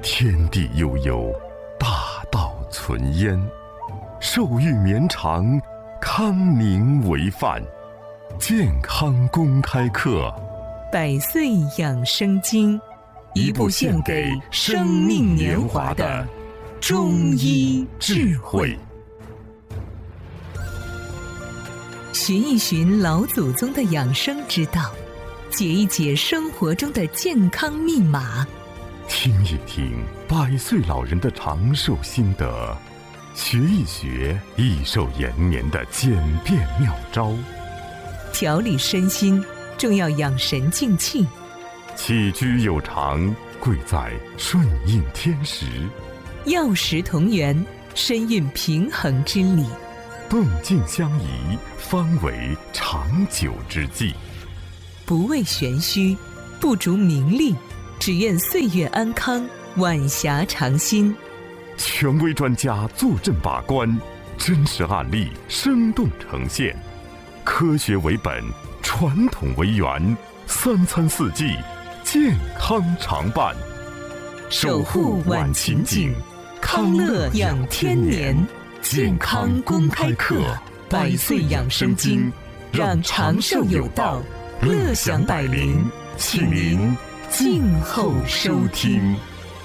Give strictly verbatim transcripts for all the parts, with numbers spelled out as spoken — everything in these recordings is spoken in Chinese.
天地悠悠，大道存焉。寿欲绵长，康宁为范。健康公开课， 百岁养生经，一部献给生命年华的中医智慧。寻一寻老祖宗的养生之道，解一解生活中的健康密码， 听一听百岁老人的长寿心得，学一学益寿延年的简便妙招。 调理身心，重要养神静气。 起居有常，贵在顺应天时。 药食同源，深蕴平衡之理。 动静相宜，方为长久之计。 不为玄虚，不逐名利，只愿岁月安康，晚霞长新。 权威专家坐镇把关，真实案例生动呈现。科学为本，传统为源，三餐四季，健康常伴。 守护晚晴景，康乐养天年。健康公开课，百岁养生经，让长寿有道，乐享百龄。请您静候收听。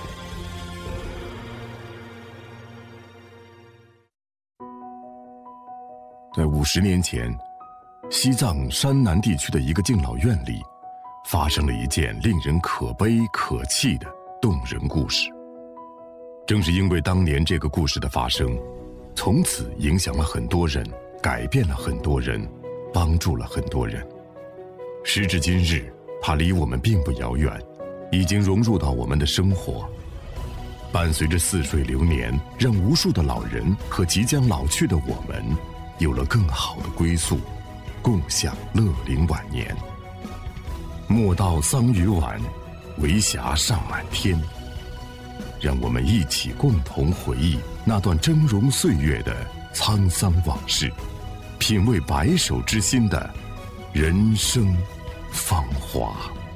在五十年前，西藏山南地区的一个敬老院里，发生了一件令人可悲可泣的动人故事。正是因为当年这个故事的发生，从此影响了很多人，改变了很多人，帮助了很多人。时至今日，它离我们并不遥远，已经融入到我们的生活，伴随着似水流年，让无数的老人和即将老去的我们有了更好的归宿，共享乐龄晚年。莫道桑榆晚，为霞尚满天。让我们一起共同回忆那段峥嵘岁月的沧桑往事，品味白首之心的人生芳华。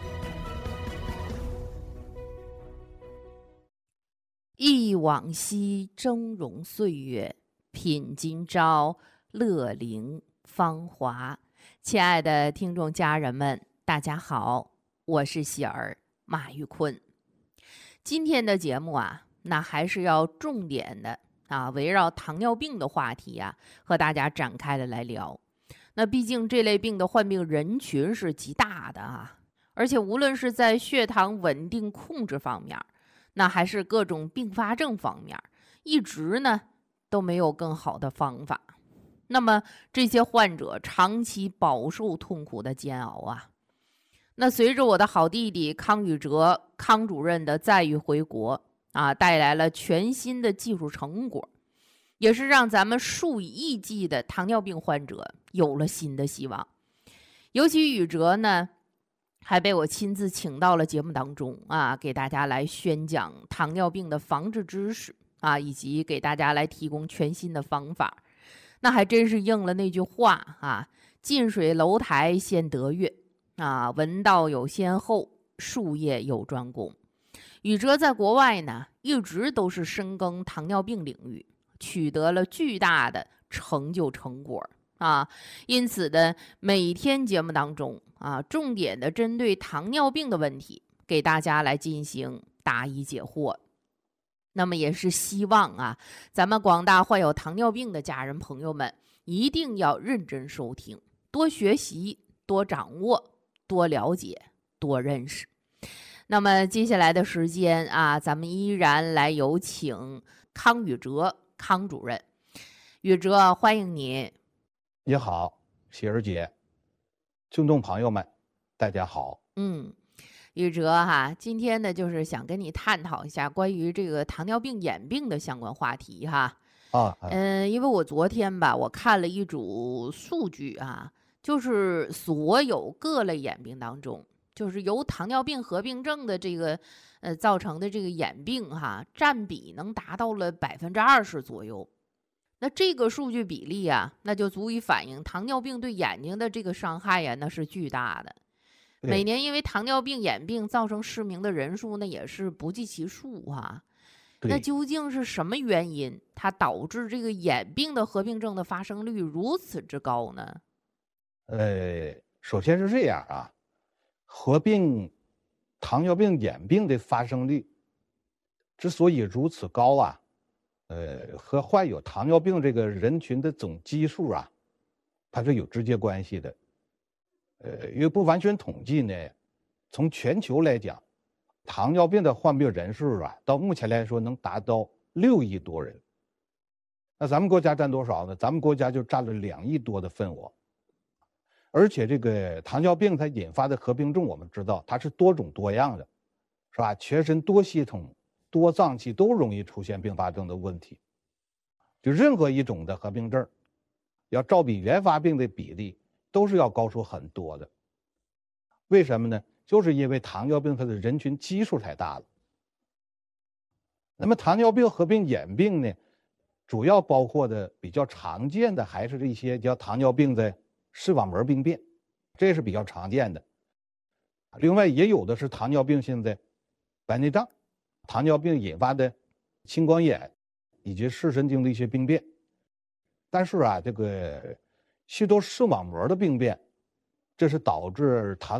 忆往昔峥嵘岁月，品今朝乐龄芳华。亲爱的听众家人们，大家好，我是喜儿马玉坤。今天的节目啊，那还是要重点的啊，围绕糖尿病的话题啊，和大家展开的来聊。那毕竟这类病的患病人群是极大的啊，而且无论是在血糖稳定控制方面，那还是各种并发症方面，一直呢都没有更好的方法。那么这些患者长期饱受痛苦的煎熬啊。那随着我的好弟弟康宇哲康主任的载誉回国啊，带来了全新的技术成果，也是让咱们数以亿计的糖尿病患者有了新的希望。尤其宇哲呢，还被我亲自请到了节目当中啊，给大家来宣讲糖尿病的防治知识啊，以及给大家来提供全新的方法。那还真是应了那句话啊，近水楼台先得月啊，闻道有先后，术业有专攻。宇哲在国外呢，一直都是深耕糖尿病领域，取得了巨大的成就成果啊。因此的每天节目当中啊，重点的针对糖尿病的问题，给大家来进行答疑解惑。那么也是希望啊，咱们广大患有糖尿病的家人朋友们，一定要认真收听，多学习，多掌握，多了解，多认识。那么接下来的时间啊，咱们依然来有请康宇哲康主任。宇哲，欢迎您。 你好，喜儿姐，听众朋友们，大家好。 嗯。宇哲哈，今天呢就是想跟你探讨一下关于这个糖尿病眼病的相关话题哈。 啊， 嗯，因为我昨天吧，我看了一组数据啊，就是所有各类眼病当中，就是由糖尿病合并症的这个呃造成的这个眼病哈，占比能达到了百分之二十左右。那这个数据比例啊，那就足以反映糖尿病对眼睛的这个伤害呀，那是巨大的。 每年因为糖尿病眼病造成失明的人数那也是不计其数啊。那究竟是什么原因，它导致这个眼病的合并症的发生率如此之高呢？ 呃，首先是这样啊，合并糖尿病眼病的发生率之所以如此高啊，呃，和患有糖尿病这个人群的总基数啊，它是有直接关系的。呃，因为不完全统计呢，从全球来讲，糖尿病的患病人数啊，到目前来说能达到六亿多人。那咱们国家占多少呢？咱们国家就占了两亿多的份额。而且这个糖尿病它引发的合并症，我们知道它是多种多样的，是吧？全身多系统、多脏器都容易出现并发症的问题。就任何一种的合并症，要照比原发病的比例都是要高出很多的。为什么呢？就是因为糖尿病它的人群基数太大了。那么糖尿病合并眼病呢，主要包括的比较常见的还是这些叫糖尿病的视网膜病变，这是比较常见的。另外也有的是糖尿病性的白内障、糖尿病引发的青光眼以及视神经的一些病变。但是啊，这个许多视网膜的病变，这是导致糖